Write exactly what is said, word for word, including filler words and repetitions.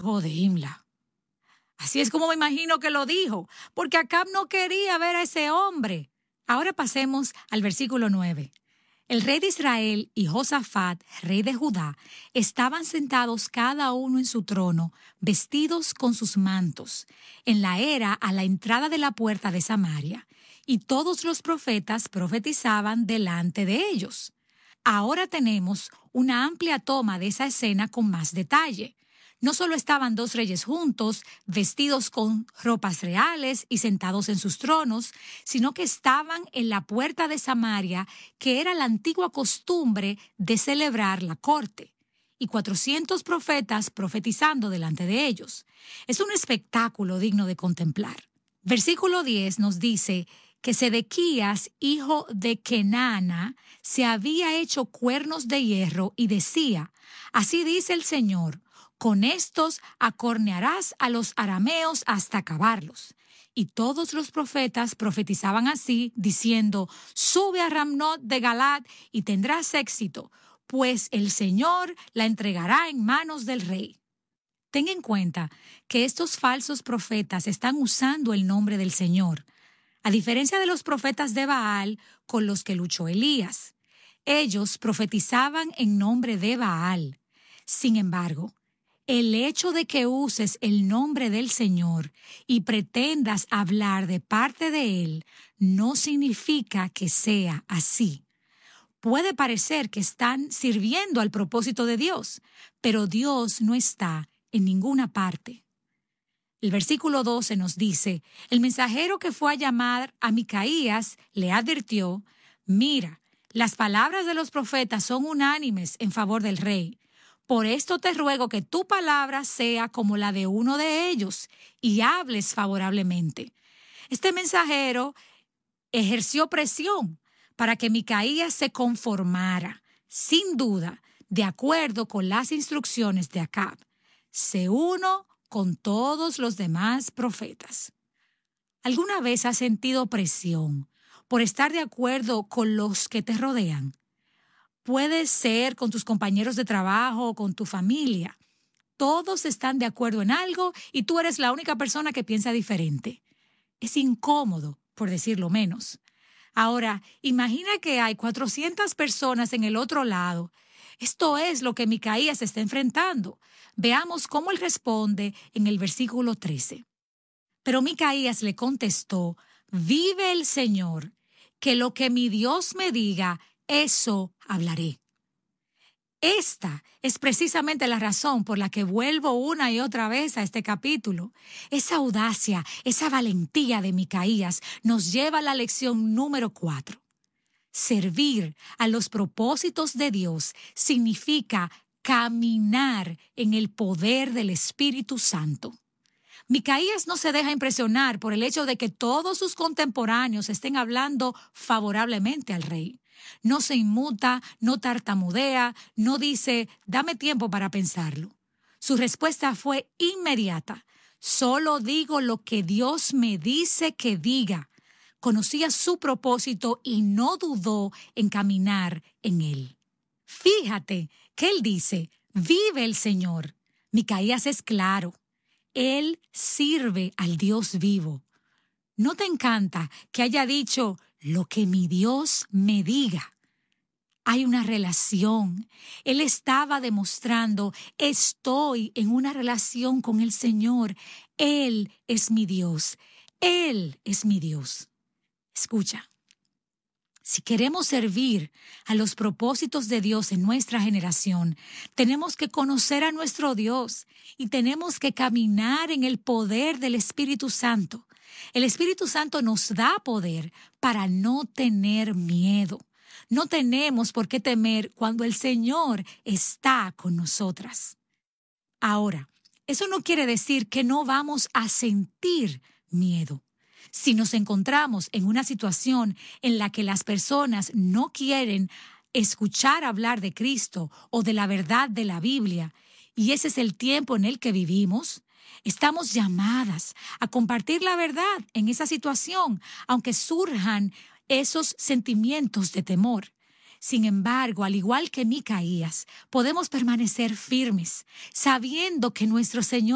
hijo de Imla. Así es como me imagino que lo dijo, porque Acab no quería ver a ese hombre. Ahora pasemos al versículo nueve. El rey de Israel y Josafat, rey de Judá, estaban sentados cada uno en su trono, vestidos con sus mantos, en la era a la entrada de la puerta de Samaria, y todos los profetas profetizaban delante de ellos. Ahora tenemos una amplia toma de esa escena con más detalle. No solo estaban dos reyes juntos, vestidos con ropas reales y sentados en sus tronos, sino que estaban en la puerta de Samaria, que era la antigua costumbre de celebrar la corte, y cuatrocientos profetas profetizando delante de ellos. Es un espectáculo digno de contemplar. Versículo diez nos dice que Sedequías, hijo de Kenana, se había hecho cuernos de hierro y decía: así dice el Señor, con estos acornearás a los arameos hasta acabarlos. Y todos los profetas profetizaban así, diciendo: sube a Ramnot de Galad y tendrás éxito, pues el Señor la entregará en manos del rey. Ten en cuenta que estos falsos profetas están usando el nombre del Señor, a diferencia de los profetas de Baal con los que luchó Elías. Ellos profetizaban en nombre de Baal. Sin embargo, el hecho de que uses el nombre del Señor y pretendas hablar de parte de Él no significa que sea así. Puede parecer que están sirviendo al propósito de Dios, pero Dios no está en ninguna parte. El versículo doce nos dice: el mensajero que fue a llamar a Micaías le advirtió: mira, las palabras de los profetas son unánimes en favor del rey. Por esto te ruego que tu palabra sea como la de uno de ellos y hables favorablemente. Este mensajero ejerció presión para que Micaías se conformara, sin duda, de acuerdo con las instrucciones de Acab. Sé uno con todos los demás profetas. ¿Alguna vez has sentido presión por estar de acuerdo con los que te rodean? Puede ser con tus compañeros de trabajo o con tu familia. Todos están de acuerdo en algo y tú eres la única persona que piensa diferente. Es incómodo, por decirlo menos. Ahora, imagina que hay cuatrocientas personas en el otro lado. Esto es lo que Micaías está enfrentando. Veamos cómo él responde en el versículo trece. Pero Micaías le contestó: vive el Señor, que lo que mi Dios me diga, eso hablaré. Esta es precisamente la razón por la que vuelvo una y otra vez a este capítulo. Esa audacia, esa valentía de Micaías nos lleva a la lección número cuatro. Servir a los propósitos de Dios significa caminar en el poder del Espíritu Santo. Micaías no se deja impresionar por el hecho de que todos sus contemporáneos estén hablando favorablemente al rey. No se inmuta, no tartamudea, no dice: dame tiempo para pensarlo. Su respuesta fue inmediata: solo digo lo que Dios me dice que diga. Conocía su propósito y no dudó en caminar en él. Fíjate que él dice: vive el Señor. Micaías es claro. Él sirve al Dios vivo. ¿No te encanta que haya dicho lo que mi Dios me diga? Hay una relación. Él estaba demostrando: estoy en una relación con el Señor. Él es mi Dios. Él es mi Dios. Escucha. Si queremos servir a los propósitos de Dios en nuestra generación, tenemos que conocer a nuestro Dios y tenemos que caminar en el poder del Espíritu Santo. El Espíritu Santo nos da poder para no tener miedo. No tenemos por qué temer cuando el Señor está con nosotras. Ahora, eso no quiere decir que no vamos a sentir miedo. Si nos encontramos en una situación en la que las personas no quieren escuchar hablar de Cristo o de la verdad de la Biblia, y ese es el tiempo en el que vivimos, estamos llamadas a compartir la verdad en esa situación, aunque surjan esos sentimientos de temor. Sin embargo, al igual que Micaías, podemos permanecer firmes, sabiendo que nuestro Señor